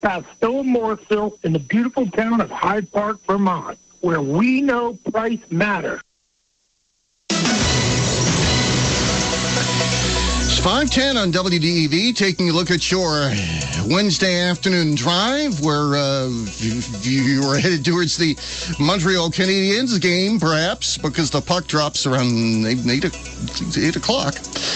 past Stowe Morrisville in the beautiful town of Hyde Park, Vermont, where we know price matters. It's 5:10 on WDEV, taking a look at your Wednesday afternoon drive, where you were headed towards the Montreal Canadiens game, perhaps, because the puck drops around 8 o'clock.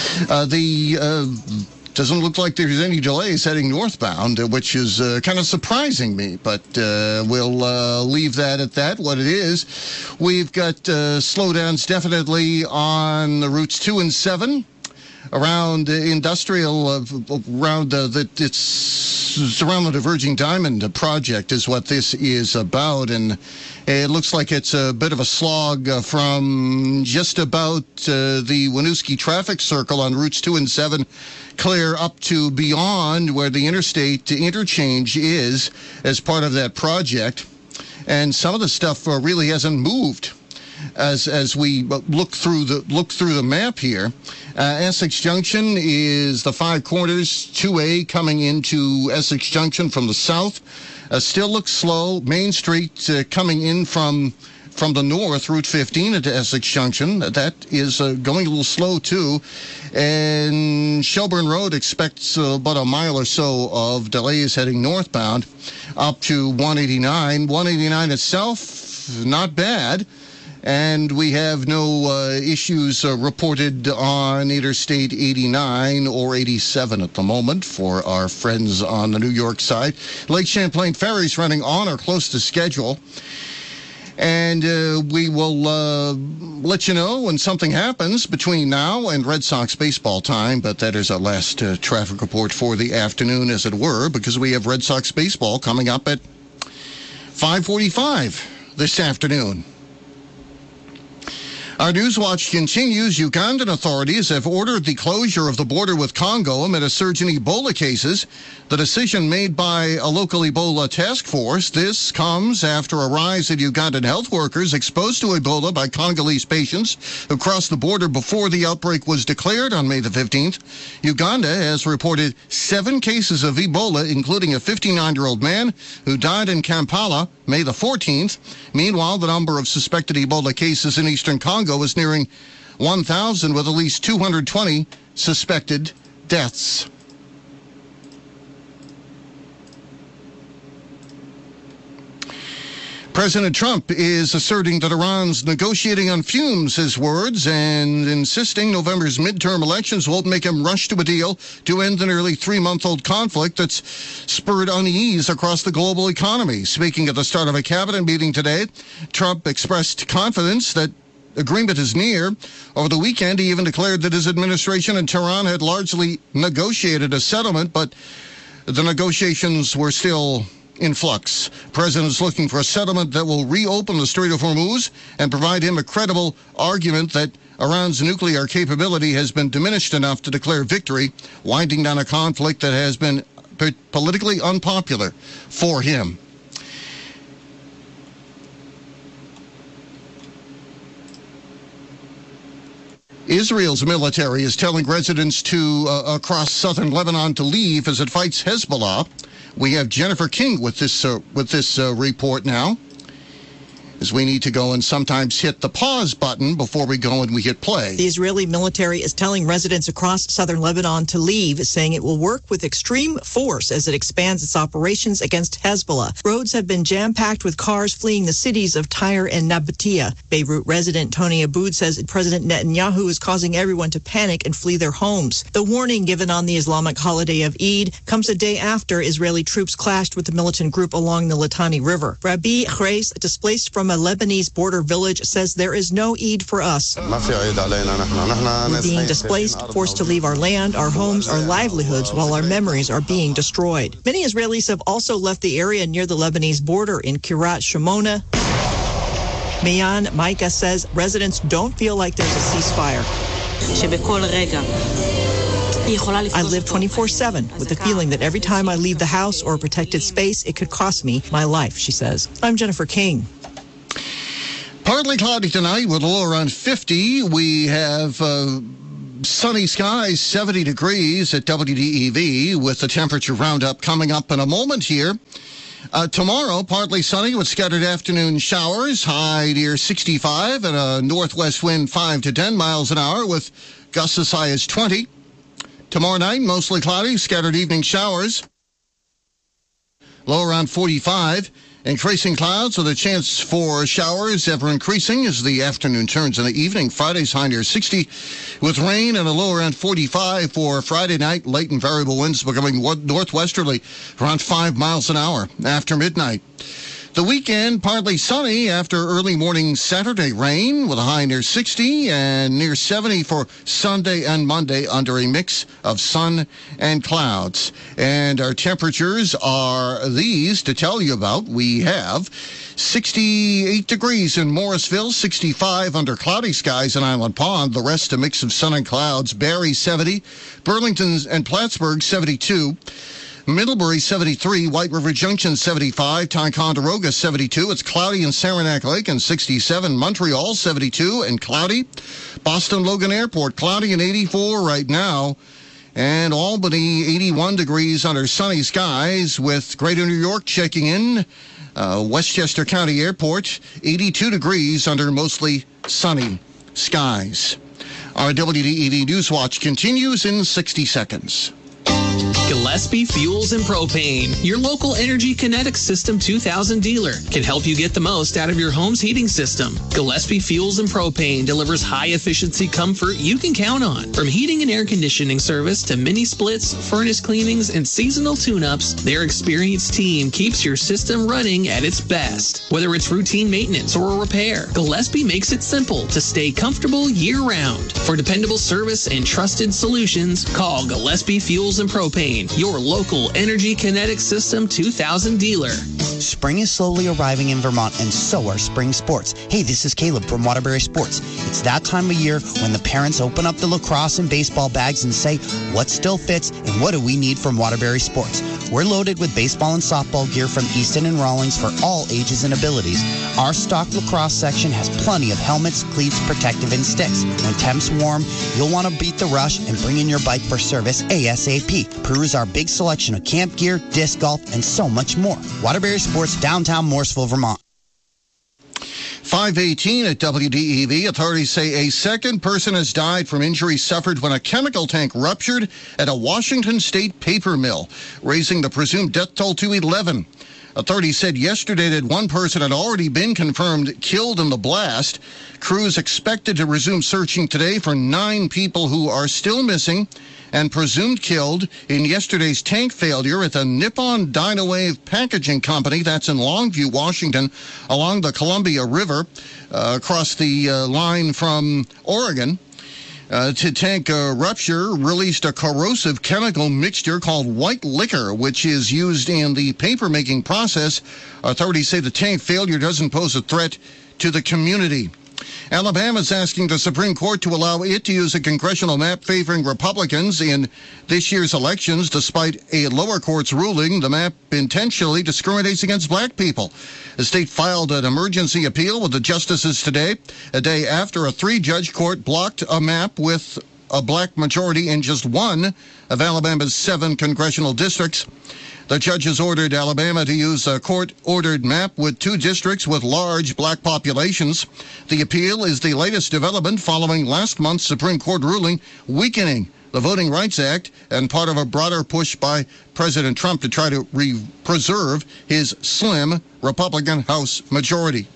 Doesn't look like there's any delays heading northbound, which is kind of surprising me, but we'll leave that at that, what it is. We've got slowdowns definitely on the routes 2 and 7. Around industrial, around it's around the Diverging Diamond project is what this is about, and it looks like it's a bit of a slog from just about the Winooski traffic circle on routes 2 and 7, clear up to beyond where the interstate interchange is as part of that project, and some of the stuff really hasn't moved. As we look through the map here, Essex Junction is the Five Corners 2A coming into Essex Junction from the south. Still looks slow. Main Street coming in from the north, Route 15 into Essex Junction. That is going a little slow too. And Shelburne Road expects about a mile or so of delays heading northbound up to 189. 189 itself, not bad. And we have no issues reported on Interstate 89 or 87 at the moment for our friends on the New York side. Lake Champlain Ferry's running on or close to schedule. And we will let you know when something happens between now and Red Sox baseball time. But that is our last traffic report for the afternoon, as it were, because we have Red Sox baseball coming up at 5:45 this afternoon. Our Newswatch continues. Ugandan authorities have ordered the closure of the border with Congo amid a surge in Ebola cases. The decision made by a local Ebola task force. This comes after a rise in Ugandan health workers exposed to Ebola by Congolese patients who crossed the border before the outbreak was declared on May the 15th. Uganda has reported 7 cases of Ebola, including a 59-year-old man who died in Kampala May the 14th. Meanwhile, the number of suspected Ebola cases in eastern Congo is nearing 1,000, with at least 220 suspected deaths. President Trump is asserting that Iran's negotiating on fumes, his words, and insisting November's midterm elections won't make him rush to a deal to end the nearly 3-month-old conflict that's spurred unease across the global economy. Speaking at the start of a cabinet meeting today, Trump expressed confidence that agreement is near. Over the weekend, he even declared that his administration and Tehran had largely negotiated a settlement, but the negotiations were still in flux. The president is looking for a settlement that will reopen the Strait of Hormuz and provide him a credible argument that Iran's nuclear capability has been diminished enough to declare victory, winding down a conflict that has been politically unpopular for him. Israel's military is telling residents across southern Lebanon to leave as it fights Hezbollah. We have Jennifer King with this report now, as we need to go and sometimes hit the pause button before we go and we hit play. The Israeli military is telling residents across southern Lebanon to leave, saying it will work with extreme force as it expands its operations against Hezbollah. Roads have been jam-packed with cars fleeing the cities of Tyre and Nabatea. Beirut resident Tony Aboud says President Netanyahu is causing everyone to panic and flee their homes. The warning given on the Islamic holiday of Eid comes a day after Israeli troops clashed with the militant group along the Litani River. Rabbi Chreis, displaced from a Lebanese border village, says there is no Eid for us. We're being displaced, forced to leave our land, our homes, our livelihoods, while our memories are being destroyed. Many Israelis have also left the area near the Lebanese border in Kiryat Shimona. Mayan Micah says residents don't feel like there's a ceasefire. I live 24/7 with the feeling that every time I leave the house or a protected space, it could cost me my life, she says. I'm Jennifer King. Partly cloudy tonight with a low around 50. We have Sunny skies, 70 degrees at WDEV with the temperature roundup coming up in a moment here. Tomorrow, partly sunny with scattered afternoon showers, high near 65 and a northwest wind 5 to 10 miles an hour with gusts as high as 20. Tomorrow night, mostly cloudy, scattered evening showers, low around 45. Increasing clouds with a chance for showers ever increasing as the afternoon turns in the evening. Friday's high near 60 with rain and a low around 45 for Friday night. Late and variable winds becoming northwesterly around 5 miles an hour after midnight. The weekend, partly sunny after early morning Saturday rain with a high near 60 and near 70 for Sunday and Monday under a mix of sun and clouds. And our temperatures are these to tell you about. We have 68 degrees in Morrisville, 65 under cloudy skies in Island Pond. The rest a mix of sun and clouds. Barrie 70, Burlington and Plattsburgh 72. Middlebury 73, White River Junction 75, Ticonderoga 72. It's cloudy in Saranac Lake and 67. Montreal 72 and cloudy. Boston Logan Airport cloudy and 84 right now. And Albany 81 degrees under sunny skies with Greater New York checking in. Westchester County Airport 82 degrees under mostly sunny skies. Our WDEV News Watch continues in 60 seconds. Gillespie Fuels and Propane, your local Energy Kinetic System 2000 dealer, can help you get the most out of your home's heating system. Gillespie Fuels and Propane delivers high-efficiency comfort you can count on. From heating and air conditioning service to mini splits, furnace cleanings, and seasonal tune-ups, their experienced team keeps your system running at its best. Whether it's routine maintenance or a repair, Gillespie makes it simple to stay comfortable year-round. For dependable service and trusted solutions, call Gillespie Fuels and Propane, your local Energy Kinetic System 2000 dealer. Spring is slowly arriving in Vermont, and so are spring sports. Hey, this is Caleb from Waterbury Sports. It's that time of year when the parents open up the lacrosse and baseball bags and say, what still fits and what do we need from Waterbury Sports? We're loaded with baseball and softball gear from Easton and Rawlings for all ages and abilities. Our stock lacrosse section has plenty of helmets, cleats, protective, and sticks. When temps warm, you'll want to beat the rush and bring in your bike for service ASAP. Peruse our big selection of camp gear, disc golf, and so much more. Waterbury Sports, downtown Morrisville, Vermont. 5:18 at WDEV. Authorities say a second person has died from injuries suffered when a chemical tank ruptured at a Washington State paper mill, raising the presumed death toll to 11. Authorities said yesterday that one person had already been confirmed killed in the blast. Crews expected to resume searching today for 9 people who are still missing and presumed killed in yesterday's tank failure at the Nippon Dynawave Packaging Company. That's in Longview, Washington, along the Columbia River, across the line from Oregon. To tank rupture released a corrosive chemical mixture called white liquor, which is used in the paper-making process. Authorities say the tank failure doesn't pose a threat to the community. Alabama is asking the Supreme Court to allow it to use a congressional map favoring Republicans in this year's elections, despite a lower court's ruling the map intentionally discriminates against black people. The state filed an emergency appeal with the justices today, a day after a 3-judge court blocked a map with a black majority in just one of Alabama's 7 congressional districts. The judges ordered Alabama to use a court-ordered map with 2 districts with large black populations. The appeal is the latest development following last month's Supreme Court ruling weakening the Voting Rights Act and part of a broader push by President Trump to try to preserve his slim Republican House majority.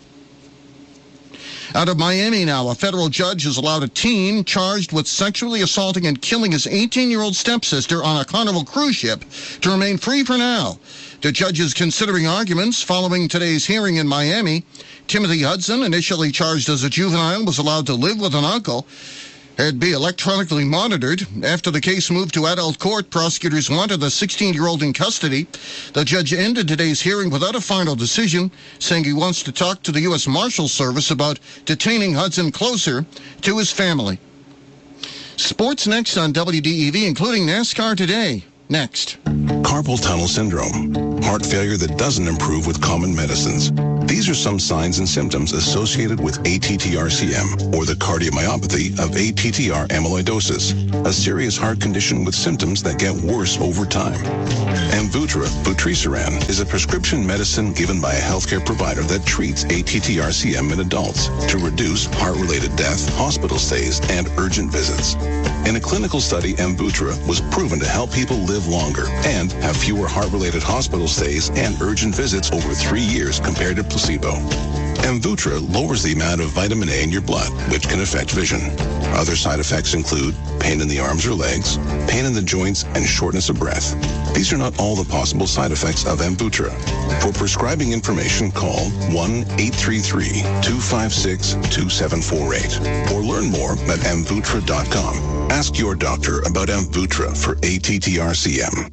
Out of Miami now, a federal judge has allowed a teen charged with sexually assaulting and killing his 18-year-old stepsister on a Carnival cruise ship to remain free for now. The judge is considering arguments following today's hearing in Miami. Timothy Hudson, initially charged as a juvenile, was allowed to live with an uncle. He'd be electronically monitored. After the case moved to adult court, prosecutors wanted the 16-year-old in custody. The judge ended today's hearing without a final decision, saying he wants to talk to the U.S. Marshals Service about detaining Hudson closer to his family. Sports next on WDEV, including NASCAR Today. Next. Carpal tunnel syndrome. heart failure that doesn't improve with common medicines. These are some signs and symptoms associated with ATTR-CM, or the cardiomyopathy of ATTR amyloidosis, a serious heart condition with symptoms that get worse over time. Amvuttra, vutrisiran, is a prescription medicine given by a healthcare provider that treats ATTR-CM in adults to reduce heart-related death, hospital stays, and urgent visits. In a clinical study, Amvuttra was proven to help people live longer and have fewer heart-related hospital stays and urgent visits over 3 years compared to placebo. Amvuttra lowers the amount of vitamin A in your blood, which can affect vision. Other side effects include pain in the arms or legs, pain in the joints, and shortness of breath. These are not all the possible side effects of Amvuttra. For prescribing information, call 1-833-256-2748 or learn more at amvuttra.com. Ask your doctor about Amvuttra for ATTR-CM.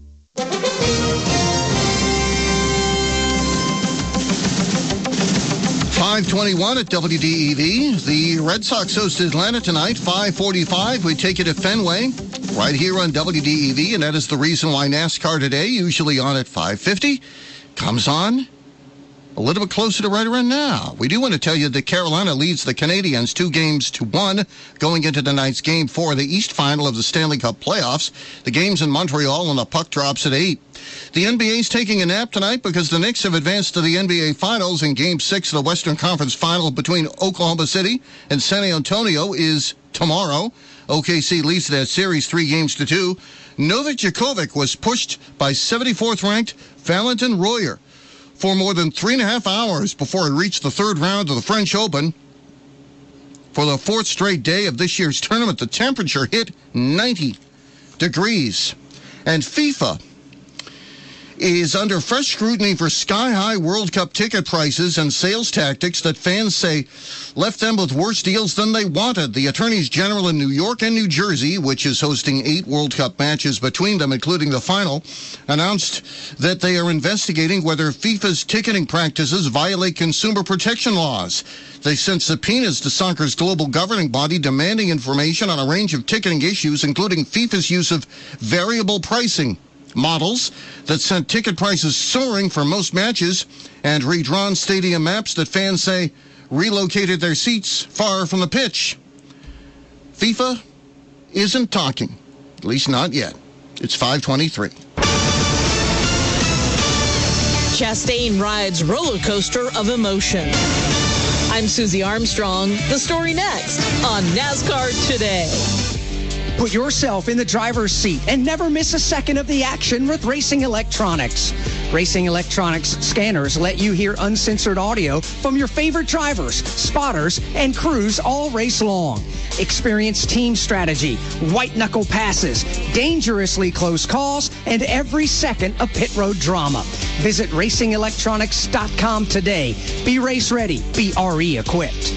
5:21 at WDEV. The Red Sox host Atlanta tonight, 5:45. We take it at Fenway, right here on WDEV, and that is the reason why NASCAR Today, usually on at 5:50, comes on a little bit closer to right around now. We do want to tell you that Carolina leads the Canadiens 2-1 going into tonight's Game 4 of the East Final of the Stanley Cup playoffs. The game's in Montreal, and the puck drops at 8. The NBA's taking a nap tonight because the Knicks have advanced to the NBA Finals, and Game 6 of the Western Conference Final between Oklahoma City and San Antonio is tomorrow. OKC leads that series 3-2. Novak Djokovic was pushed by 74th-ranked Valentin Royer for more than 3.5 hours before he reached the third round of the French Open. For the fourth straight day of this year's tournament, the temperature hit 90 degrees. And FIFA is under fresh scrutiny for sky-high World Cup ticket prices and sales tactics that fans say left them with worse deals than they wanted. The attorneys general in New York and New Jersey, which is hosting 8 World Cup matches between them, including the final, announced that they are investigating whether FIFA's ticketing practices violate consumer protection laws. They sent subpoenas to soccer's global governing body demanding information on a range of ticketing issues, including FIFA's use of variable pricing models that sent ticket prices soaring for most matches, and redrawn stadium maps that fans say relocated their seats far from the pitch. FIFA isn't talking, at least not yet. It's 5:23. Chastain rides roller coaster of emotion. I'm Susie Armstrong. The story next on NASCAR Today. Put yourself in the driver's seat and never miss a second of the action with Racing Electronics. Racing Electronics scanners let you hear uncensored audio from your favorite drivers, spotters, and crews all race long. Experience team strategy, white-knuckle passes, dangerously close calls, and every second of pit road drama. Visit racingelectronics.com today. Be race ready. Be RE equipped.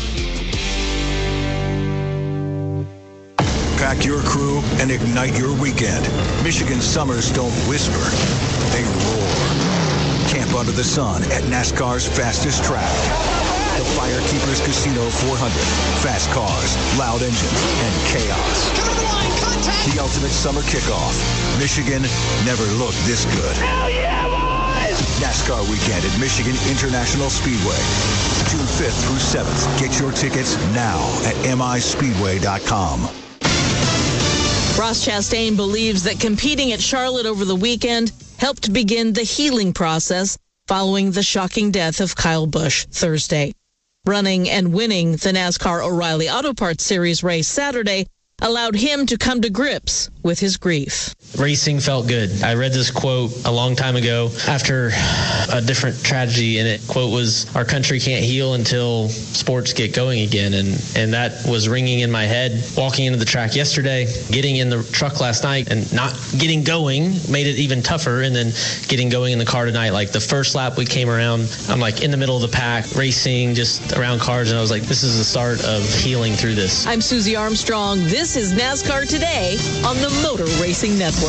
Pack your crew and ignite your weekend. Michigan summers don't whisper, they roar. Camp under the sun at NASCAR's fastest track. The Firekeepers Casino 400. Fast cars, loud engines, and chaos. The ultimate summer kickoff. Michigan never looked this good. Hell yeah, boys! NASCAR weekend at Michigan International Speedway. June 5th through 7th. Get your tickets now at mispeedway.com. Ross Chastain believes that competing at Charlotte over the weekend helped begin the healing process following the shocking death of Kyle Busch Thursday. Running and winning the NASCAR O'Reilly Auto Parts Series race Saturday allowed him to come to grips with his grief. Racing felt good. I read this quote a long time ago after a different tragedy, and it quote was, "Our country can't heal until sports get going again." And that was ringing in my head. Walking into the track yesterday, getting in the truck last night and not getting going made it even tougher, and then getting going in the car tonight. Like the first lap we came around, I'm like in the middle of the pack, racing just around cars, and I was like, this is the start of healing through this. I'm Susie Armstrong. This is NASCAR Today on the Motor Racing Network.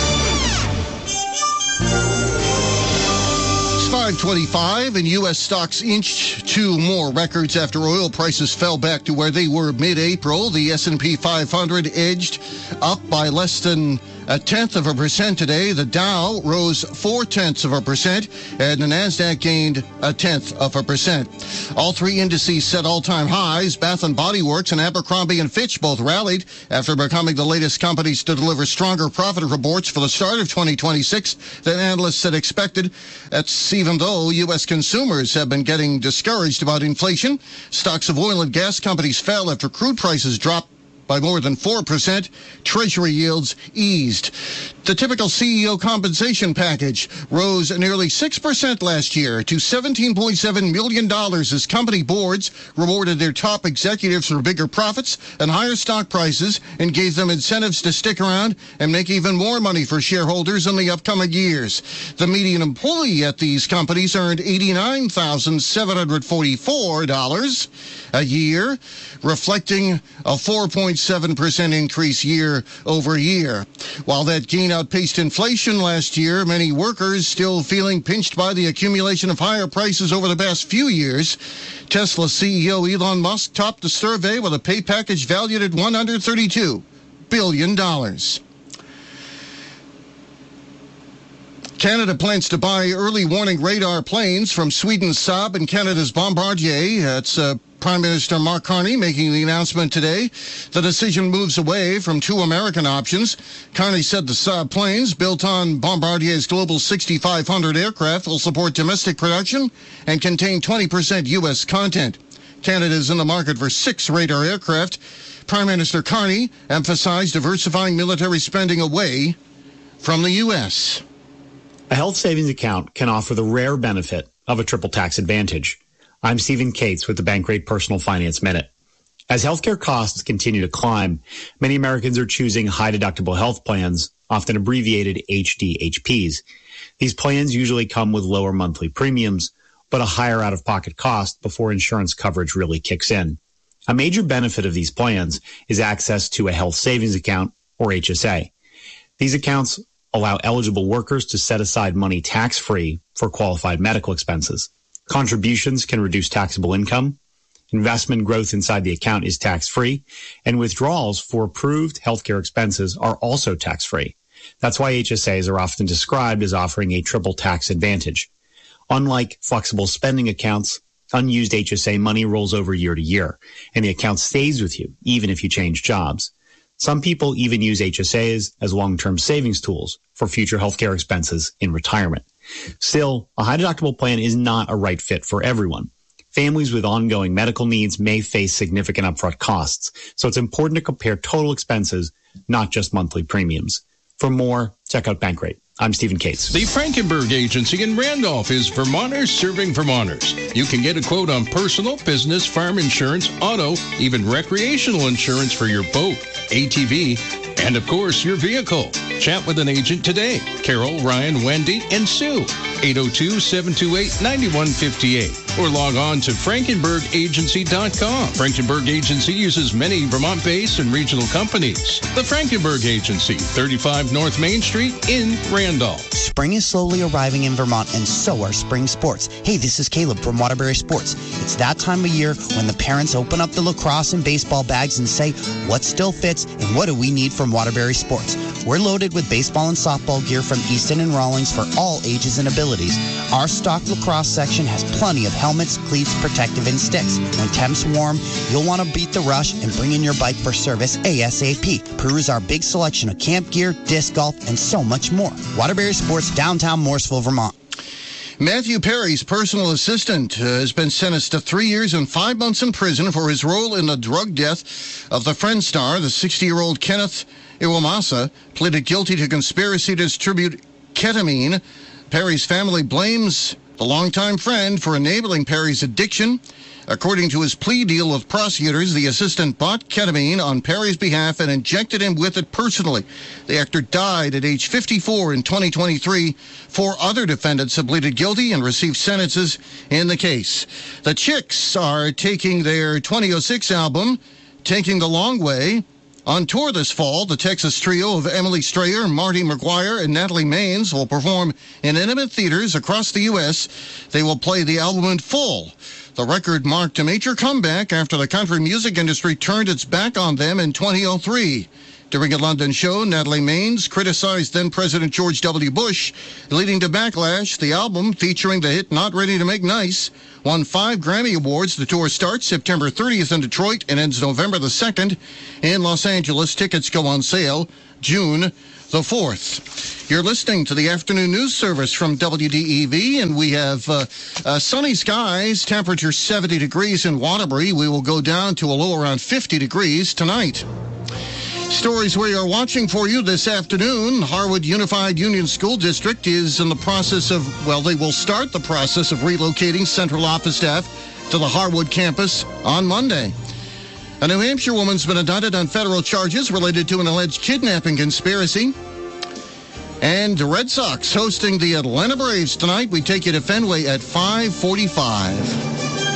It's 5:25, and U.S. stocks inched 2 more records after oil prices fell back to where they were mid-April. The S&P 500 edged up by less than 0.1% today. The Dow rose 0.4%, and the Nasdaq gained 0.1%. All three indices set all-time highs. Bath & Body Works and Abercrombie & Fitch both rallied after becoming the latest companies to deliver stronger profit reports for the start of 2026 than analysts had expected. That's even though U.S. consumers have been getting discouraged about inflation. Stocks of oil and gas companies fell after crude prices dropped by more than 4%. Treasury yields eased. The typical CEO compensation package rose nearly 6% last year to $17.7 million as company boards rewarded their top executives for bigger profits and higher stock prices and gave them incentives to stick around and make even more money for shareholders in the upcoming years. The median employee at these companies earned $89,744 a year, reflecting a 4.7% increase year over year. While that gain outpaced inflation last year, many workers still feeling pinched by the accumulation of higher prices over the past few years. Tesla CEO Elon Musk topped the survey with a pay package valued at $132 billion. Canada plans to buy early warning radar planes from Sweden's Saab and Canada's Bombardier. That's Prime Minister Mark Carney making the announcement today. The decision moves away from two American options. Carney said the Saab planes, built on Bombardier's Global 6500 aircraft, will support domestic production and contain 20% U.S. content. Canada is in the market for 6 radar aircraft. Prime Minister Carney emphasized diversifying military spending away from the U.S. A health savings account can offer the rare benefit of a triple tax advantage. I'm Stephen Cates with the Bankrate Personal Finance Minute. As healthcare costs continue to climb, many Americans are choosing high-deductible health plans, often abbreviated HDHPs. These plans usually come with lower monthly premiums, but a higher out-of-pocket cost before insurance coverage really kicks in. A major benefit of these plans is access to a health savings account, or HSA. These accounts allow eligible workers to set aside money tax-free for qualified medical expenses. Contributions can reduce taxable income. Investment growth inside the account is tax-free, and withdrawals for approved healthcare expenses are also tax-free. That's why HSAs are often described as offering a triple tax advantage. Unlike flexible spending accounts, unused HSA money rolls over year to year, and the account stays with you even if you change jobs. Some people even use HSAs as long-term savings tools for future healthcare expenses in retirement. Still, a high-deductible plan is not a right fit for everyone. Families with ongoing medical needs may face significant upfront costs, so it's important to compare total expenses, not just monthly premiums. For more, check out Bankrate. I'm Stephen Cates. The Frankenberg Agency in Randolph is Vermonters serving Vermonters. You can get a quote on personal, business, farm insurance, auto, even recreational insurance for your boat, ATV, and of course, your vehicle. Chat with an agent today. Carol, Ryan, Wendy, and Sue. 802-728-9158. Or log on to frankenbergagency.com. Frankenberg Agency uses many Vermont-based and regional companies. The Frankenberg Agency, 35 North Main Street in Randolph. Spring is slowly arriving in Vermont, and so are spring sports. Hey, this is Caleb from Waterbury Sports. It's that time of year when the parents open up the lacrosse and baseball bags and say, what still fits and what do we need from Waterbury Sports? We're loaded with baseball and softball gear from Easton and Rawlings for all ages and abilities. Our stock lacrosse section has plenty of helmets, cleats, protective, and sticks. When temps warm, you'll want to beat the rush and bring in your bike for service ASAP. Peruse our big selection of camp gear, disc golf, and so much more. Waterbury Sports, downtown Morrisville, Vermont. Matthew Perry's personal assistant has been sentenced to 3 years and 5 months in prison for his role in the drug death of the Friend star. The 60-year-old Kenneth Iwamasa pleaded guilty to conspiracy to distribute ketamine. Perry's family blames the longtime friend for enabling Perry's addiction. According to his plea deal with prosecutors, the assistant bought ketamine on Perry's behalf and injected him with it personally. The actor died at age 54 in 2023. 4 other defendants have pleaded guilty and received sentences in the case. The Chicks are taking their 2006 album, Taking the Long Way, on tour this fall. The Texas trio of Emily Strayer, Marty McGuire, and Natalie Maines will perform in intimate theaters across the U.S. They will play the album in full. The record marked a major comeback after the country music industry turned its back on them in 2003. During a London show, Natalie Maines criticized then-President George W. Bush, leading to backlash. The album, featuring the hit Not Ready to Make Nice, won 5 Grammy Awards. The tour starts September 30th in Detroit and ends November the 2nd in Los Angeles. Tickets go on sale June the 4th. You're listening to the afternoon news service from WDEV, and we have sunny skies, temperature 70 degrees in Waterbury. We will go down to a low around 50 degrees tonight. Stories we are watching for you this afternoon. Harwood Unified Union School District is in the process of, they will start the process of relocating central office staff to the Harwood campus on Monday. A New Hampshire woman's been indicted on federal charges related to an alleged kidnapping conspiracy. And the Red Sox hosting the Atlanta Braves tonight. We take you to Fenway at 5:45.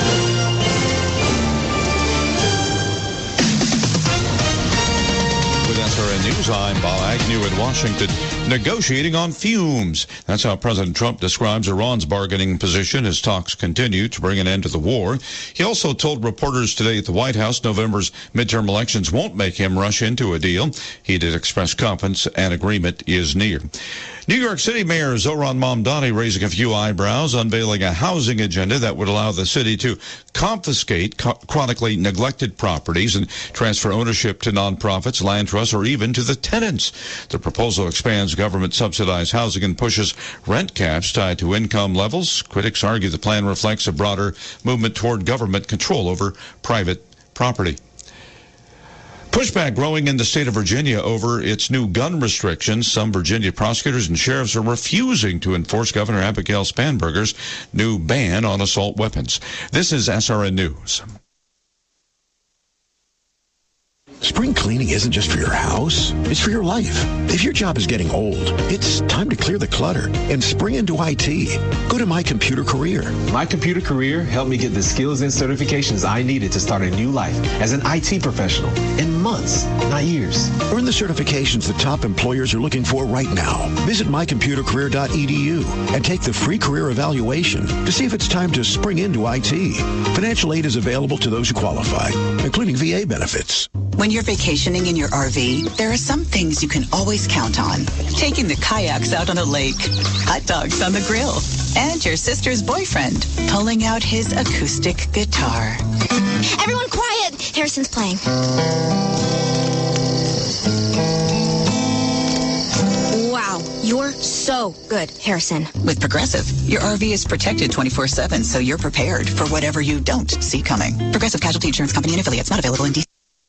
News, I'm Bob Agnew in Washington. Negotiating on fumes. That's how President Trump describes Iran's bargaining position as talks continue to bring an end to the war. He also told reporters today at the White House November's midterm elections won't make him rush into a deal. He did express confidence an agreement is near. New York City Mayor Zohran Mamdani raising a few eyebrows, unveiling a housing agenda that would allow the city to confiscate chronically neglected properties and transfer ownership to nonprofits, land trusts, or even to the tenants. The proposal expands government-subsidized housing and pushes rent caps tied to income levels. Critics argue the plan reflects a broader movement toward government control over private property. Pushback growing in the state of Virginia over its new gun restrictions. Some Virginia prosecutors and sheriffs are refusing to enforce Governor Abigail Spanberger's new ban on assault weapons. This is SRN News. Spring cleaning isn't just for your house, it's for your life. If your job is getting old, it's time to clear the clutter and spring into IT. Go to My Computer Career. My Computer Career helped me get the skills and certifications I needed to start a new life as an IT professional in months, not years. Earn the certifications the top employers are looking for right now. Visit mycomputercareer.edu and take the free career evaluation to see if it's time to spring into IT. Financial aid is available to those who qualify, including VA benefits. When you're vacationing in your RV, there are some things you can always count on. Taking the kayaks out on a lake, hot dogs on the grill, and your sister's boyfriend pulling out his acoustic guitar. Everyone quiet! Harrison's playing. Wow, you're so good, Harrison. With Progressive, your RV is protected 24/7, so you're prepared for whatever you don't see coming. Progressive Casualty Insurance Company and affiliates, not available in DC.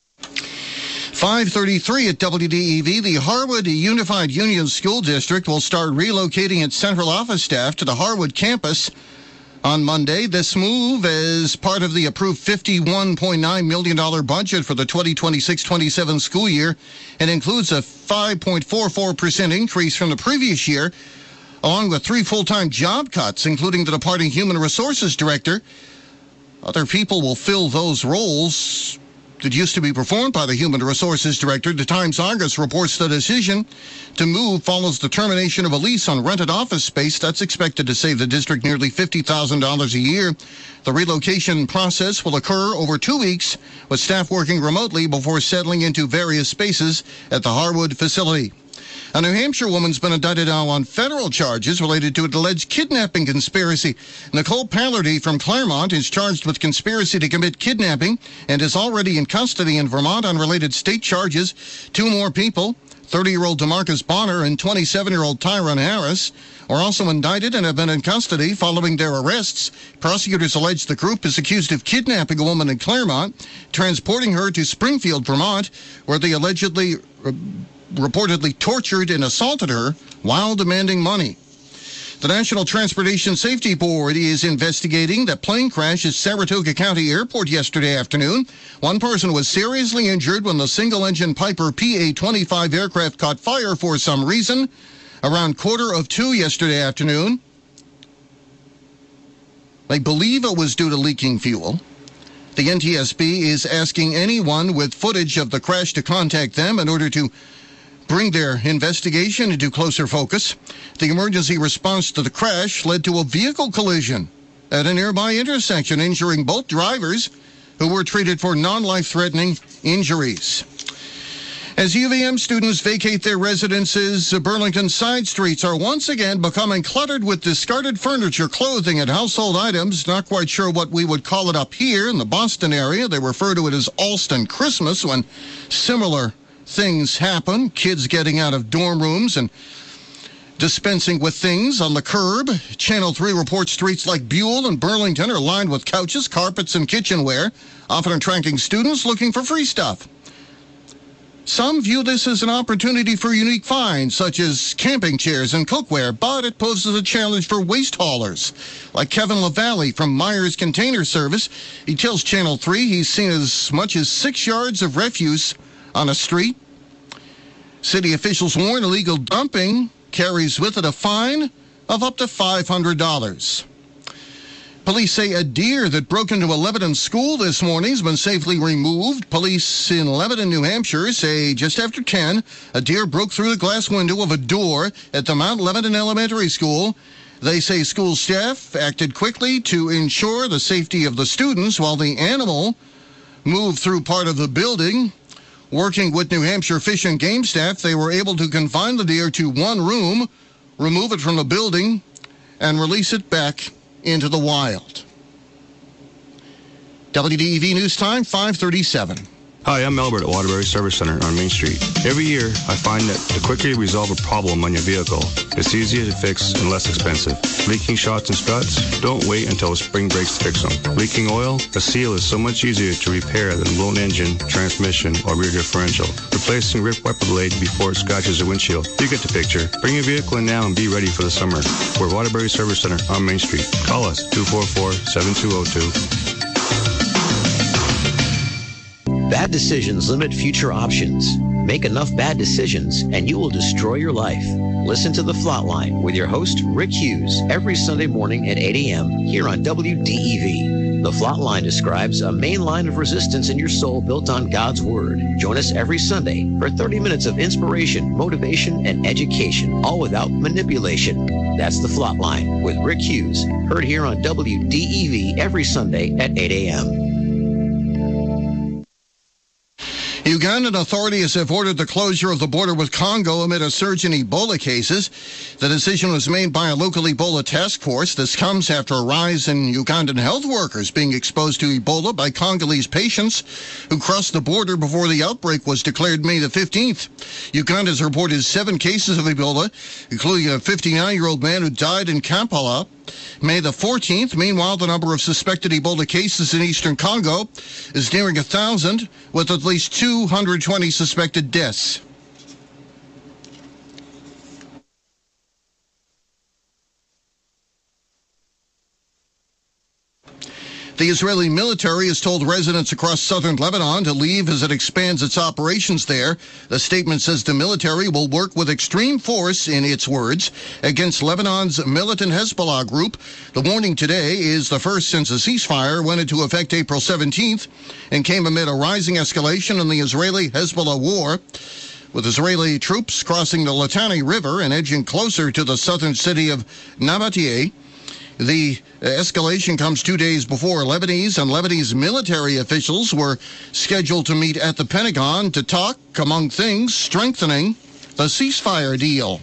5:33 at WDEV. The Harwood Unified Union School District will start relocating its central office staff to the Harwood campus on Monday. This move is part of the approved $51.9 million budget for the 2026-27 school year and includes a 5.44% increase from the previous year, along with 3 full-time job cuts, including the departing Human Resources Director. Other people will fill those roles that used to be performed by the Human Resources Director. The Times-Argus reports the decision to move follows the termination of a lease on rented office space. That's expected to save the district nearly $50,000 a year. The relocation process will occur over 2 weeks, with staff working remotely before settling into various spaces at the Harwood facility. A New Hampshire woman's been indicted now on federal charges related to an alleged kidnapping conspiracy. Nicole Pallardy from Claremont is charged with conspiracy to commit kidnapping and is already in custody in Vermont on related state charges. 2 more people, 30-year-old DeMarcus Bonner and 27-year-old Tyrone Harris, are also indicted and have been in custody following their arrests. Prosecutors allege the group is accused of kidnapping a woman in Claremont, transporting her to Springfield, Vermont, where they allegedly reportedly tortured and assaulted her while demanding money. The National Transportation Safety Board is investigating that plane crash at Saratoga County Airport yesterday afternoon. 1 person was seriously injured when the single-engine Piper PA-25 aircraft caught fire for some reason around 1:45 yesterday afternoon. They believe it was due to leaking fuel. The NTSB is asking anyone with footage of the crash to contact them in order to bring their investigation into closer focus. The emergency response to the crash led to a vehicle collision at a nearby intersection, injuring both drivers, who were treated for non-life-threatening injuries. As UVM students vacate their residences, Burlington side streets are once again becoming cluttered with discarded furniture, clothing, and household items. Not quite sure what we would call it up here in the Boston area. They refer to it as Alston Christmas when similar things happen. Kids getting out of dorm rooms and dispensing with things on the curb. Channel 3 reports streets like Buell and Burlington are lined with couches, carpets, and kitchenware, often attracting students looking for free stuff. Some view this as an opportunity for unique finds, such as camping chairs and cookware, but it poses a challenge for waste haulers, like Kevin LaValle from Myers Container Service. He tells Channel 3 he's seen as much as 6 yards of refuse on a street. City officials warn illegal dumping carries with it a fine of up to $500. Police say a deer that broke into a Lebanon school this morning has been safely removed. Police in Lebanon, New Hampshire say just after 10, a deer broke through the glass window of a door at the Mount Lebanon Elementary School. They say school staff acted quickly to ensure the safety of the students while the animal moved through part of the building. Working with New Hampshire Fish and Game staff, they were able to confine the deer to one room, remove it from the building, and release it back into the wild. WDEV News Time, 5:37. Hi, I'm Albert at Waterbury Service Center on Main Street. Every year, I find that the quicker you resolve a problem on your vehicle, it's easier to fix and less expensive. Leaking shocks and struts? Don't wait until spring breaks to fix them. Leaking oil? A seal is so much easier to repair than blown engine, transmission, or rear differential. Replacing ripped wiper blade before it scratches the windshield. You get the picture. Bring your vehicle in now and be ready for the summer. We're Waterbury Service Center on Main Street. Call us, 244-7202. Bad decisions limit future options. Make enough bad decisions and you will destroy your life. Listen to The Flatline with your host, Rick Hughes, every Sunday morning at 8 a.m. here on WDEV. The Flatline describes a main line of resistance in your soul built on God's Word. Join us every Sunday for 30 minutes of inspiration, motivation, and education, all without manipulation. That's The Flatline with Rick Hughes, heard here on WDEV every Sunday at 8 a.m. Ugandan authorities have ordered the closure of the border with Congo amid a surge in Ebola cases. The decision was made by a local Ebola task force. This comes after a rise in Ugandan health workers being exposed to Ebola by Congolese patients who crossed the border before the outbreak was declared May the 15th. Uganda has reported 7 cases of Ebola, including a 59-year-old man who died in Kampala May the 14th. Meanwhile, the number of suspected Ebola cases in eastern Congo is nearing 1,000, with at least 220 suspected deaths. The Israeli military has told residents across southern Lebanon to leave as it expands its operations there. The statement says the military will work with extreme force, in its words, against Lebanon's militant Hezbollah group. The warning today is the first since a ceasefire went into effect April 17th and came amid a rising escalation in the Israeli-Hezbollah war, with Israeli troops crossing the Litani River and edging closer to the southern city of Nabatea. The escalation comes 2 days before Lebanese and Lebanese military officials were scheduled to meet at the Pentagon to talk, among things, strengthening the ceasefire deal.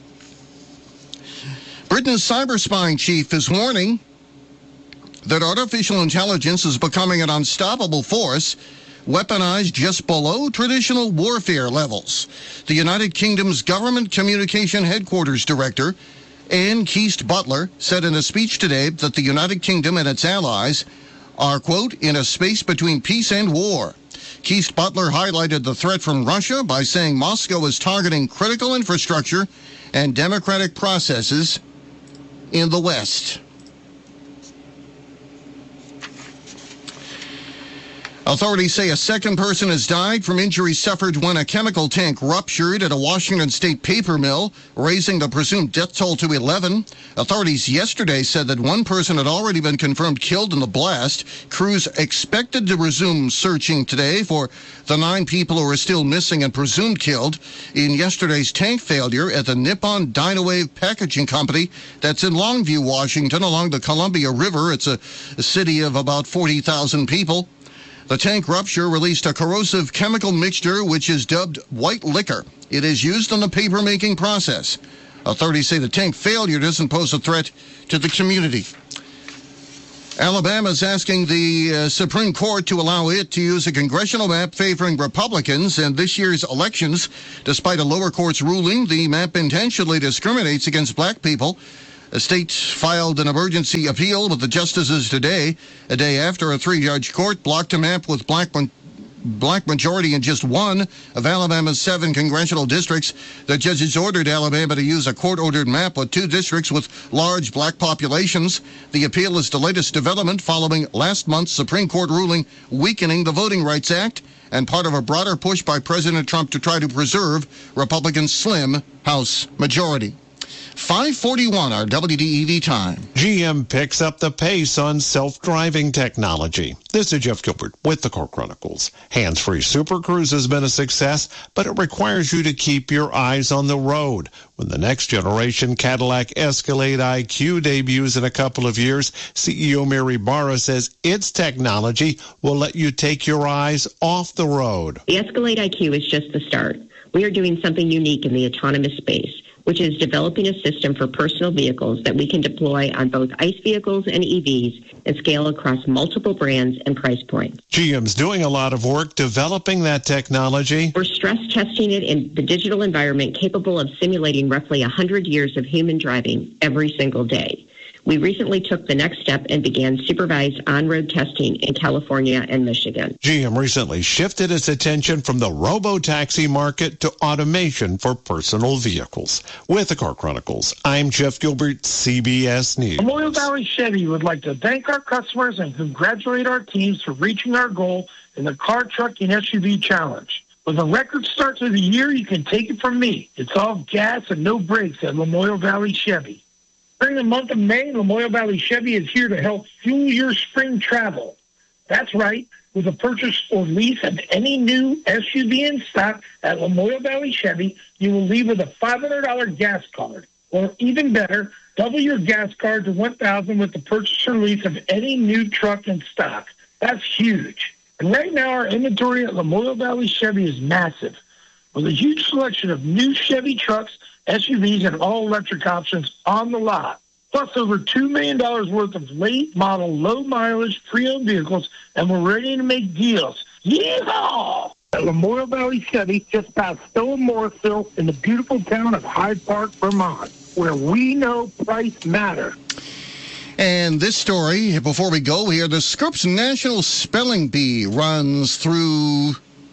Britain's cyber spying chief is warning that artificial intelligence is becoming an unstoppable force, weaponized just below traditional warfare levels. The United Kingdom's Government Communication Headquarters Director, Anne Keast-Butler, said in a speech today that the United Kingdom and its allies are, quote, in a space between peace and war. Keast-Butler highlighted the threat from Russia by saying Moscow is targeting critical infrastructure and democratic processes in the West. Authorities say a second person has died from injuries suffered when a chemical tank ruptured at a Washington state paper mill, raising the presumed death toll to 11. Authorities yesterday said that one person had already been confirmed killed in the blast. Crews expected to resume searching today for the 9 people who are still missing and presumed killed in yesterday's tank failure at the Nippon Dynawave Packaging Company that's in Longview, Washington, along the Columbia River. It's a city of about 40,000 people. The tank rupture released a corrosive chemical mixture which is dubbed white liquor. It is used in the paper-making process. Authorities say the tank failure doesn't pose a threat to the community. Alabama is asking the Supreme Court to allow it to use a congressional map favoring Republicans in this year's elections. Despite a lower court's ruling, the map intentionally discriminates against black people. The state filed an emergency appeal with the justices today, a day after a 3-judge court blocked a map with black majority in just one of Alabama's 7 congressional districts. The judges ordered Alabama to use a court-ordered map with 2 districts with large black populations. The appeal is the latest development following last month's Supreme Court ruling weakening the Voting Rights Act and part of a broader push by President Trump to try to preserve Republicans' slim House majority. 5:41, our WDEV time. GM picks up the pace on self-driving technology. This is Jeff Gilbert with the Car Chronicles. Hands-free Super Cruise has been a success, but it requires you to keep your eyes on the road. When the next generation Cadillac Escalade IQ debuts in a couple of years, CEO Mary Barra says its technology will let you take your eyes off the road. The Escalade IQ is just the start. We are doing something unique in the autonomous space, which is developing a system for personal vehicles that we can deploy on both ICE vehicles and EVs and scale across multiple brands and price points. GM's doing a lot of work developing that technology. We're stress testing it in the digital environment capable of simulating roughly 100 years of human driving every single day. We recently took the next step and began supervised on-road testing in California and Michigan. GM recently shifted its attention from the robo-taxi market to automation for personal vehicles. With the Car Chronicles, I'm Jeff Gilbert, CBS News. Memorial Valley Chevy would like to thank our customers and congratulate our teams for reaching our goal in the Car, Truck, and SUV Challenge. With a record start to the year, you can take it from me. It's all gas and no brakes at Memorial Valley Chevy. During the month of May, Memorial Valley Chevy is here to help fuel your spring travel. That's right. With a purchase or lease of any new SUV in stock at Memorial Valley Chevy, you will leave with a $500 gas card. Or even better, double your gas card to $1,000 with the purchase or lease of any new truck in stock. That's huge. And right now, our inventory at Memorial Valley Chevy is massive, with a huge selection of new Chevy trucks, SUVs, and all-electric options on the lot. Plus over $2 million worth of late-model, low-mileage, pre-owned vehicles, and we're ready to make deals. Yeehaw! At Memorial Valley Chevy, just past Stowe and Morrisville, in the beautiful town of Hyde Park, Vermont, where we know price matters. And this story, before we go here, the Scripps National Spelling Bee runs through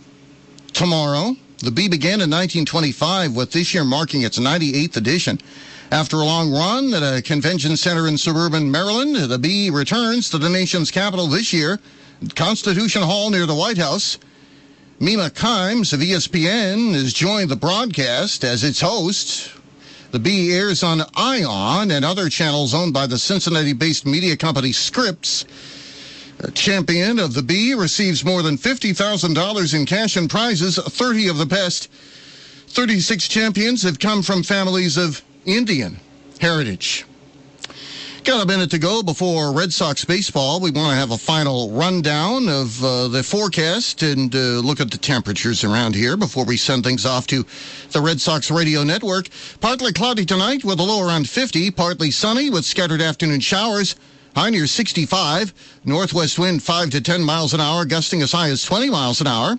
tomorrow. The bee began in 1925, with this year marking its 98th edition. After a long run at a convention center in suburban Maryland, the bee returns to the nation's capital this year, Constitution Hall near the White House. Mima Kimes of ESPN has joined the broadcast as its host. The bee airs on ION and other channels owned by the Cincinnati-based media company Scripps. The champion of the bee receives more than $50,000 in cash and prizes. 30 of the past 36 champions have come from families of Indian heritage. Got a minute to go before Red Sox baseball. We want to have a final rundown of the forecast and look at the temperatures around here before we send things off to the Red Sox radio network. Partly cloudy tonight with a low around 50, partly sunny with scattered afternoon showers. High near 65, northwest wind 5 to 10 miles an hour, gusting as high as 20 miles an hour.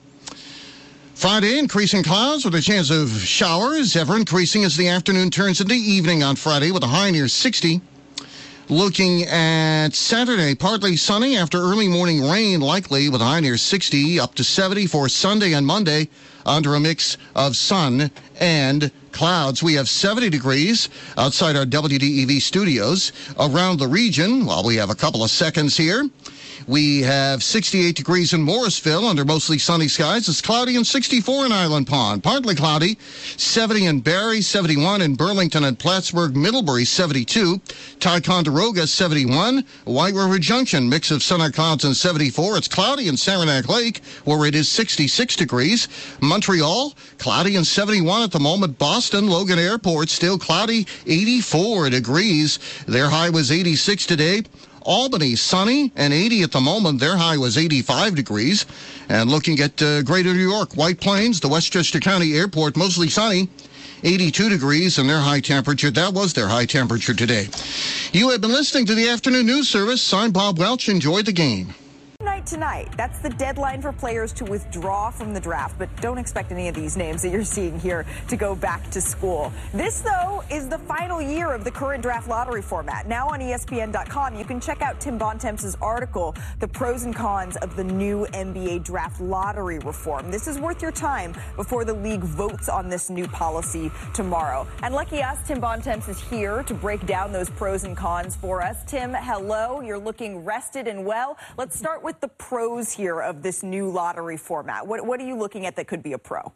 Friday, increasing clouds with a chance of showers, ever increasing as the afternoon turns into evening on Friday with a high near 60. Looking at Saturday, partly sunny after early morning rain likely with a high near 60, up to 70 for Sunday and Monday under a mix of sun and clouds. We have 70 degrees outside our WDEV studios. Around the region, while we have a couple of seconds here, we have 68 degrees in Morrisville under mostly sunny skies. It's cloudy and 64 in Island Pond. Partly cloudy, 70 in Barrie, 71 in Burlington and Plattsburgh, Middlebury, 72. Ticonderoga, 71. White River Junction, mix of sun and clouds and 74. It's cloudy in Saranac Lake, where it is 66 degrees. Montreal, cloudy and 71 at the moment. Boston, Logan Airport, still cloudy, 84 degrees. Their high was 86 today. Albany, sunny and 80 at the moment. Their high was 85 degrees. And looking at Greater New York, White Plains, the Westchester County Airport, mostly sunny. 82 degrees and their high temperature. That was their high temperature today. You have been listening to the Afternoon News Service. I'm Bob Welch. Enjoy the game. Tonight. That's the deadline for players to withdraw from the draft, but don't expect any of these names that you're seeing here to go back to school. This, though, is the final year of the current draft lottery format. Now on ESPN.com, you can check out Tim Bontemps' article, The Pros and Cons of the New NBA Draft Lottery Reform. This is worth your time before the league votes on this new policy tomorrow. And lucky us, Tim Bontemps is here to break down those pros and cons for us. Tim, hello. You're looking rested and well. Let's start with the pros here of this new lottery format. What are you looking at that could be a pro?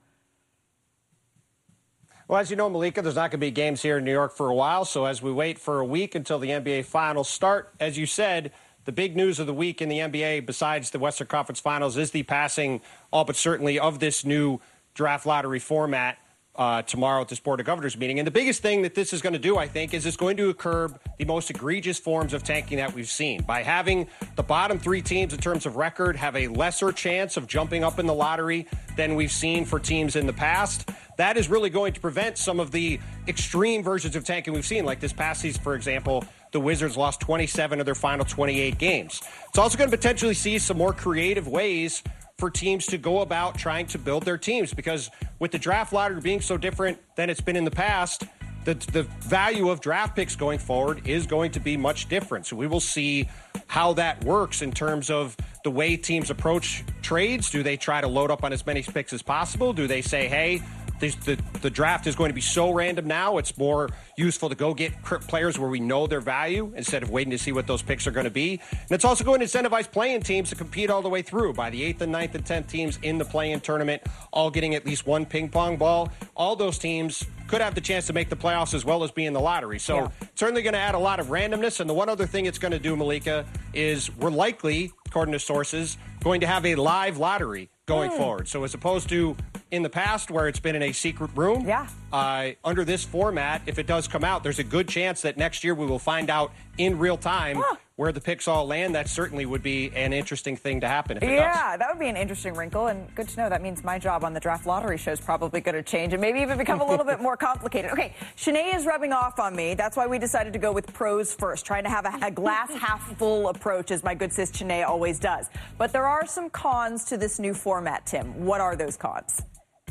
Well, as you know, Malika, there's not going to be games here in New York for a while. So as we wait for a week until the NBA Finals start, as you said, the big news of the week in the NBA, besides the Western Conference Finals, is the passing, all but certainly, of this new draft lottery format tomorrow at this Board of Governors meeting. And the biggest thing that this is going to do, I think, is it's going to curb the most egregious forms of tanking that we've seen. By having the bottom three teams in terms of record have a lesser chance of jumping up in the lottery than we've seen for teams in the past, that is really going to prevent some of the extreme versions of tanking we've seen. Like this past season, for example, the Wizards lost 27 of their final 28 games. It's also going to potentially see some more creative ways for teams to go about trying to build their teams, because with the draft lottery being so different than it's been in the past, the value of draft picks going forward is going to be much different. So we will see how that works in terms of the way teams approach trades. Do they try to load up on as many picks as possible? Do they say, hey, the draft is going to be so random now, it's more useful to go get players where we know their value instead of waiting to see what those picks are going to be. And it's also going to incentivize play-in teams to compete all the way through. By the 8th and 9th and 10th teams in the play-in tournament, all getting at least one ping pong ball, all those teams could have the chance to make the playoffs as well as be in the lottery. So certainly going to add a lot of randomness. And the one other thing it's going to do, Malika, is we're likely, according to sources, going to have a live lottery going forward. So as opposed to in the past where it's been in a secret room, under this format, if it does come out, there's a good chance that next year we will find out in real time where the picks all land. That certainly would be an interesting thing to happen if it does. Yeah, that would be an interesting wrinkle, and good to know. That means my job on the draft lottery show is probably going to change and maybe even become a little bit more complicated. Okay, Shanae is rubbing off on me. That's why we decided to go with pros first, trying to have a glass half full approach, as my good sis Shanae always does. But there are some cons to this new format, Tim. What are those cons?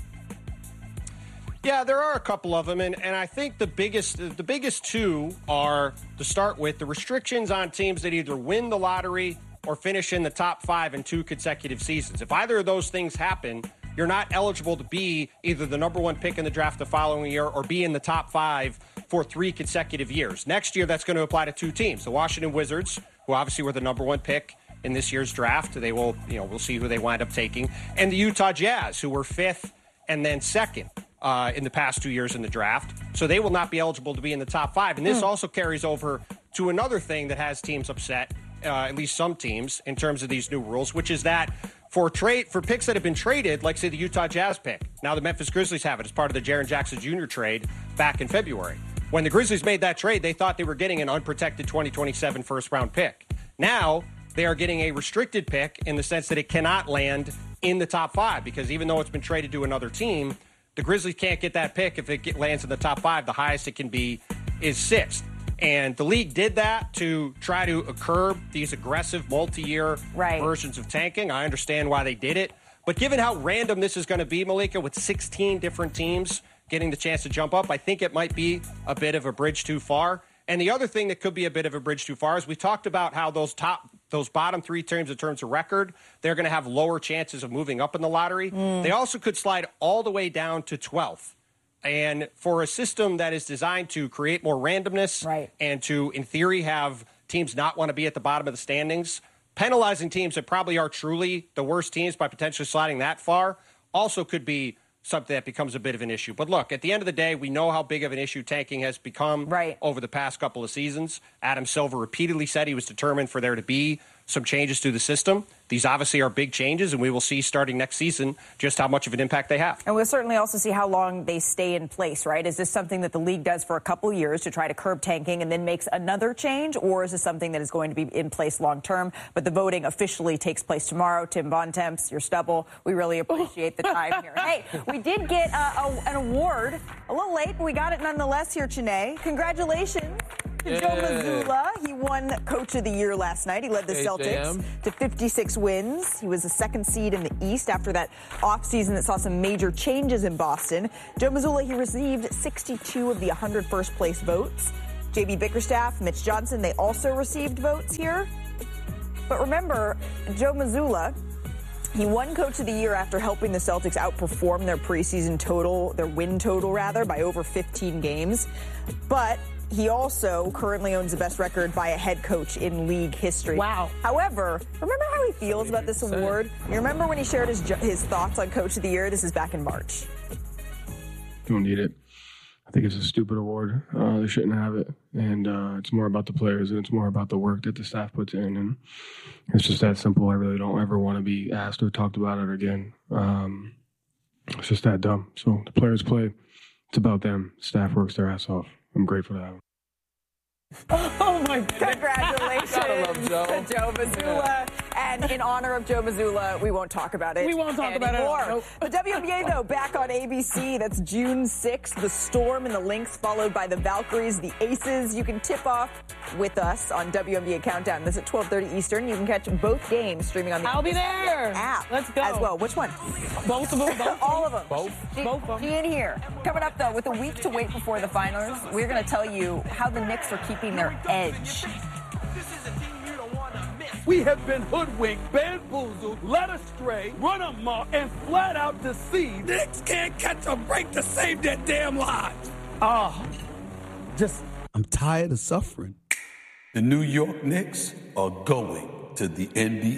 Yeah, there are a couple of them, and I think the biggest two are, to start with, the restrictions on teams that either win the lottery or finish in the top 5 in 2 consecutive seasons. If either of those things happen, you're not eligible to be either the number 1 pick in the draft the following year or be in the top 5 for 3 consecutive years. Next year, that's going to apply to 2 teams. The Washington Wizards, who obviously were the number 1 pick in this year's draft. They will, we'll see who they wind up taking. And the Utah Jazz, who were 5th and then 2nd. In the past 2 years in the draft. So they will not be eligible to be in the top 5. And this also carries over to another thing that has teams upset, at least some teams, in terms of these new rules, which is that for picks that have been traded, like, say, the Utah Jazz pick, now the Memphis Grizzlies have it as part of the Jaren Jackson Jr. trade back in February. When the Grizzlies made that trade, they thought they were getting an unprotected 2027 first-round pick. Now they are getting a restricted pick in the sense that it cannot land in the top 5, because even though it's been traded to another team, the Grizzlies can't get that pick if it lands in the top 5. The highest it can be is 6th. And the league did that to try to curb these aggressive multi-year versions of tanking. I understand why they did it. But given how random this is going to be, Malika, with 16 different teams getting the chance to jump up, I think it might be a bit of a bridge too far. And the other thing that could be a bit of a bridge too far is we talked about how those bottom 3 teams in terms of record, they're going to have lower chances of moving up in the lottery. They also could slide all the way down to 12th. And for a system that is designed to create more randomness and to, in theory, have teams not want to be at the bottom of the standings, penalizing teams that probably are truly the worst teams by potentially sliding that far also could be something that becomes a bit of an issue. But look, at the end of the day, we know how big of an issue tanking has become over the past couple of seasons. Adam Silver repeatedly said he was determined for there to be some changes to the system. These obviously are big changes, and we will see starting next season just how much of an impact they have. And we'll certainly also see how long they stay in place, right? Is this something that the league does for a couple years to try to curb tanking and then makes another change, or is this something that is going to be in place long term? But the voting officially takes place tomorrow. Tim Bontemps, your stubble, we really appreciate the time here. Hey, we did get an award a little late, but we got it nonetheless here, Chiney. Congratulations to Joe Mazzulla. He won Coach of the Year last night. He led the Celtics to 56 wins. He was the second seed in the East after that offseason that saw some major changes in Boston. Joe Mazzulla, he received 62 of the 100 first-place votes. J.B. Bickerstaff, Mitch Johnson, they also received votes here. But remember, Joe Mazzulla, he won Coach of the Year after helping the Celtics outperform their preseason total, their win total rather, by over 15 games. But he also currently owns the best record by a head coach in league history. Wow. However, remember how he feels about this award? You remember when he shared his thoughts on Coach of the Year? This is back in March. You don't need it. I think it's a stupid award. They shouldn't have it. And it's more about the players, and it's more about the work that the staff puts in. And it's just that simple. I really don't ever want to be asked or talked about it again. It's just that dumb. So the players play. It's about them. Staff works their ass off. I'm grateful for that. Oh, my God. Congratulations to Joe Mazzulla. And in honor of Joe Mazzulla, we won't talk about it anymore. We won't talk about it anymore. The WNBA, though, back on ABC. That's June 6th. The Storm and the Lynx, followed by the Valkyries, the Aces. You can tip off with us on WNBA Countdown. This is at 12:30 Eastern. You can catch both games streaming on the I'll be there. App. Let's go. As well. Which one? Both of them. All of them. Both of them. Be in here. Coming up, though, with a week to wait before the finals, we're going to tell you how the Knicks are keeping their edge. We have been hoodwinked, bamboozled, led astray, run amok, and flat out deceived. Knicks can't catch a break to save their damn lives. I'm tired of suffering. The New York Knicks are going to the NBA.